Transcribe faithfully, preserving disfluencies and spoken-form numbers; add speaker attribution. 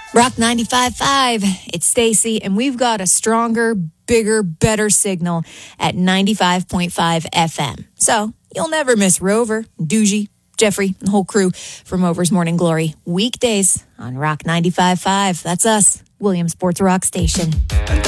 Speaker 1: Rock ninety-five point five, it's Stacy, and we've got a stronger, bigger, better signal at ninety-five point five F M. So you'll never miss Rover, Doogie, Jeffrey, and the whole crew from Rover's Morning Glory. Weekdays on Rock ninety-five point five. That's us, William Sports Rock Station.